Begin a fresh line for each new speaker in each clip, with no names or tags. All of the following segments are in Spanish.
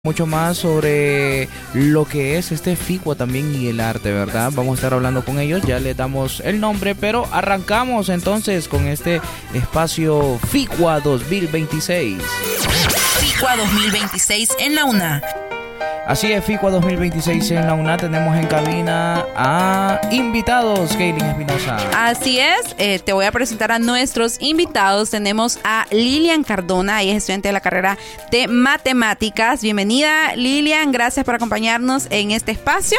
Mucho más sobre lo que es este FICUA también y el arte, ¿verdad? Vamos a estar hablando con ellos, ya les damos el nombre, pero arrancamos entonces con este espacio FICUA 2026.
FICUA 2026 en la UNA.
Así es, FICUA 2026 en la UNA. Tenemos en cabina a invitados, Kaylin Espinosa.
Así es, te voy a presentar a nuestros invitados. Tenemos a Lilian Cardona, ella es estudiante de la carrera de Matemáticas. Bienvenida, Lilian, gracias por acompañarnos en este espacio.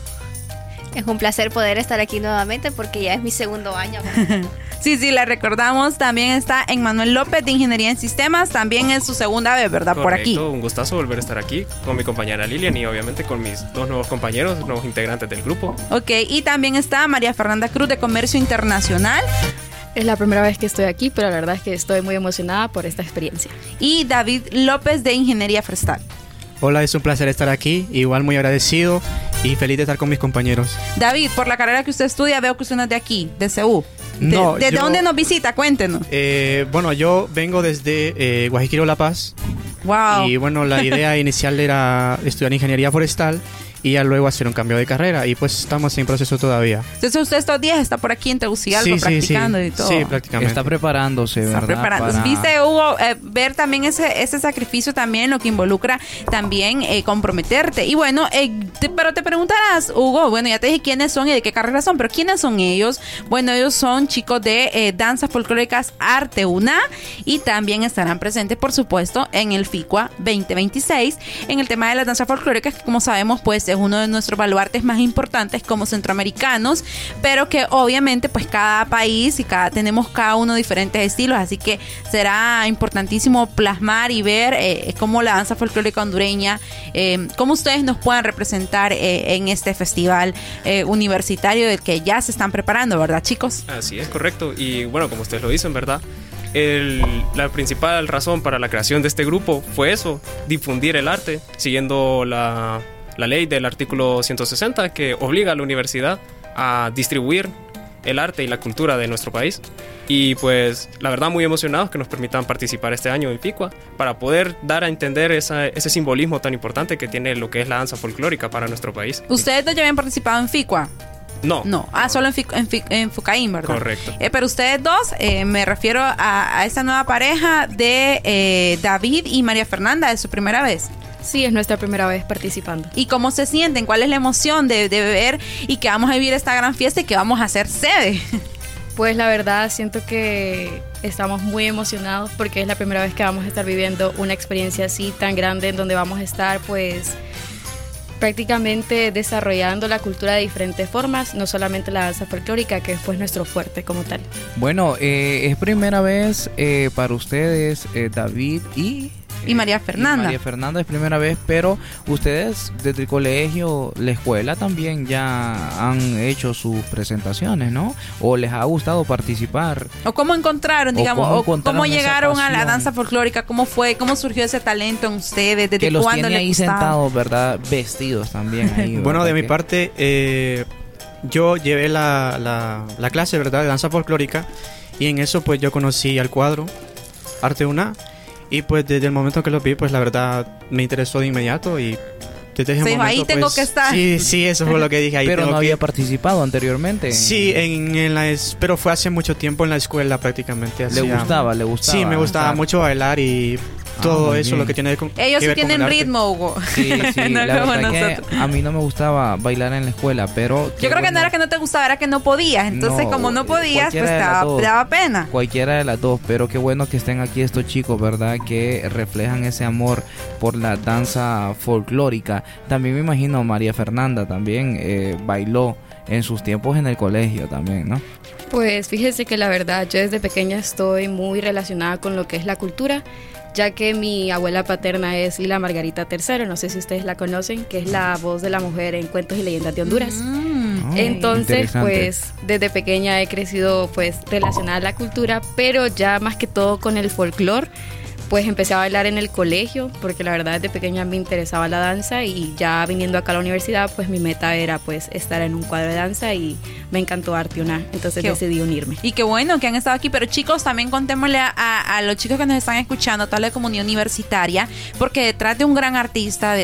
Es un placer poder estar aquí nuevamente porque ya es mi segundo año.
Sí, la recordamos. También está Emmanuel López de Ingeniería en Sistemas. También es su segunda vez, ¿verdad?
Correcto,
por aquí.
Un gustazo volver a estar aquí con mi compañera Lilian y obviamente con mis dos nuevos compañeros, nuevos integrantes del grupo.
Ok, y también está María Fernanda Cruz de Comercio Internacional.
Es la primera vez que estoy aquí, pero la verdad es que estoy muy emocionada por esta experiencia.
Y David López de Ingeniería Forestal.
Hola, es un placer estar aquí, igual muy agradecido y feliz de estar con mis compañeros.
David, por la carrera que usted estudia, veo que usted no es de aquí, de CU. ¿Desde dónde nos visita? Cuéntenos.
Bueno, yo vengo desde Guajiquiro, La Paz.
Wow.
Y bueno, la idea inicial era estudiar ingeniería forestal y ya luego hacer un cambio de carrera. Y pues estamos en proceso todavía.
Entonces usted estos días está por aquí en Tegucigalpa practicando y todo.
Sí, prácticamente.
Está preparándose, ¿verdad?
Está preparando. Viste, Hugo, ver también ese sacrificio también, lo que involucra también comprometerte. Y bueno, pero te preguntarás, Hugo, bueno, ya te dije quiénes son y de qué carrera son, pero ¿quiénes son ellos? Bueno, ellos son chicos de danzas folclóricas Arte UNA y también estarán presentes, por supuesto, en el FICUA 2026 en el tema de las danzas folclóricas, que como sabemos, pues es uno de nuestros baluartes más importantes como centroamericanos, pero que obviamente pues cada país y tenemos cada uno diferentes estilos, así que será importantísimo plasmar y ver cómo la danza folclórica hondureña, cómo ustedes nos puedan representar en este festival universitario del que ya se están preparando, ¿verdad, chicos?
Así es, correcto. Y bueno, como ustedes lo dicen, ¿verdad? La principal razón para la creación de este grupo fue eso, difundir el arte, siguiendo la ley del artículo 160 que obliga a la universidad a distribuir el arte y la cultura de nuestro país. Y pues la verdad muy emocionados que nos permitan participar este año en FICUA para poder dar a entender ese simbolismo tan importante que tiene lo que es la danza folclórica para nuestro país.
¿Ustedes dos ya habían participado en FICUA?
No.
Solo en FUCAIM, ¿verdad?
Correcto.
Pero ustedes dos, me refiero a esta nueva pareja de David y María Fernanda, ¿es su primera vez?
Sí, es nuestra primera vez participando.
¿Y cómo se sienten? ¿Cuál es la emoción de ver y que vamos a vivir esta gran fiesta y que vamos a hacer sede?
Pues la verdad siento que estamos muy emocionados porque es la primera vez que vamos a estar viviendo una experiencia así tan grande en donde vamos a estar pues prácticamente desarrollando la cultura de diferentes formas, no solamente la danza folclórica, que es pues nuestro fuerte como tal.
Bueno, es primera vez para ustedes, David y
María Fernanda.
María Fernanda es primera vez, pero ustedes desde el colegio, la escuela también ya han hecho sus presentaciones, ¿no? ¿O les ha gustado participar?
¿O cómo encontraron, digamos, cómo llegaron a la danza folclórica? ¿Cómo fue? ¿Cómo surgió ese talento en ustedes? ¿Desde
cuándo les gustaba?
Que los tiene
ahí sentados, ¿verdad? Vestidos también ahí,
Bueno, de mi parte, yo llevé la clase, ¿verdad? De danza folclórica y en eso pues yo conocí al cuadro Arte UNA. Y pues desde el momento que lo vi, pues la verdad me interesó de inmediato y desde ese momento,
ahí tengo
pues,
que estar.
Sí, eso fue lo que dije. Ahí
pero
tengo
no
que
había participado anteriormente.
Sí, pero fue hace mucho tiempo en la escuela prácticamente.
¿Le gustaba?
Sí, me gustaba mucho bailar y todo eso,
bien.
lo que tiene
ellos
que
sí
ver
tienen
con el
ritmo, Hugo.
Sí,
No
la
como
verdad
nosotros.
que a mí no me gustaba bailar en la escuela, pero
yo creo que no era que no te gustaba, era que no podías. Entonces, como no podías, pues te daba pena.
Cualquiera de las dos, pero qué bueno que estén aquí estos chicos, ¿verdad? Que reflejan ese amor por la danza folclórica. También me imagino María Fernanda también bailó en sus tiempos en el colegio también, ¿no?
Pues fíjese que la verdad, yo desde pequeña estoy muy relacionada con lo que es la cultura, ya que mi abuela paterna es Lila Margarita III, no sé si ustedes la conocen, que es la voz de la mujer en Cuentos y Leyendas de Honduras. Entonces, pues, desde pequeña he crecido, pues, relacionada a la cultura, pero ya más que todo con el folclore, Pues empecé a bailar en el colegio, porque la verdad desde pequeña me interesaba la danza, y ya viniendo acá a la universidad, pues mi meta era pues estar en un cuadro de danza, y me encantó Arte UNA, entonces decidí unirme.
Y qué bueno que han estado aquí, pero chicos, también contémosle a los chicos que nos están escuchando, toda la comunidad universitaria, porque detrás de un gran artista,